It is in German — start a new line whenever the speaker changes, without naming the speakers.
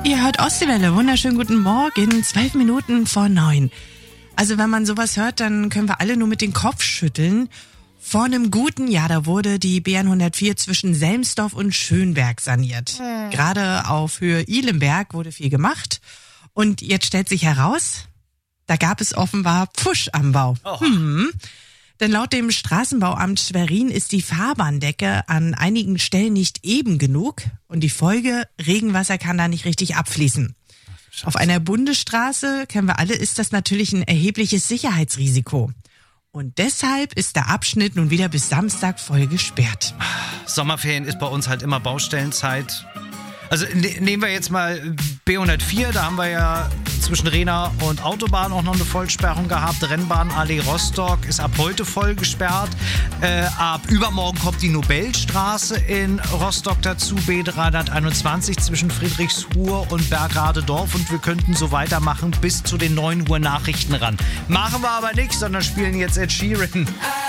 Ihr hört Ostseewelle. Wunderschönen guten Morgen. 12 Minuten vor 9. Also wenn man sowas hört, dann können wir alle nur mit dem Kopf schütteln. Vor einem guten Jahr, da wurde die BN 104 zwischen Selmsdorf und Schönberg saniert. Gerade auf Höhe Ihlenberg wurde viel gemacht. Und jetzt stellt sich heraus, da gab es offenbar Pfusch am Bau. Denn laut dem Straßenbauamt Schwerin ist die Fahrbahndecke an einigen Stellen nicht eben genug. Und die Folge, Regenwasser kann da nicht richtig abfließen. Auf einer Bundesstraße, kennen wir alle, ist das natürlich ein erhebliches Sicherheitsrisiko. Und deshalb ist der Abschnitt nun wieder bis Samstag voll gesperrt.
Sommerferien ist bei uns halt immer Baustellenzeit. Also nehmen wir jetzt mal B104, da haben wir ja zwischen Rehna und Autobahn auch noch eine Vollsperrung gehabt. Rennbahnallee Rostock ist ab heute voll gesperrt. Ab übermorgen kommt die Nobelstraße in Rostock dazu, B321 zwischen Friedrichsruhe und Bergrade-Dorf. Und wir könnten so weitermachen bis zu den 9 Uhr Nachrichten ran. Machen wir aber nicht, sondern spielen jetzt Ed Sheeran.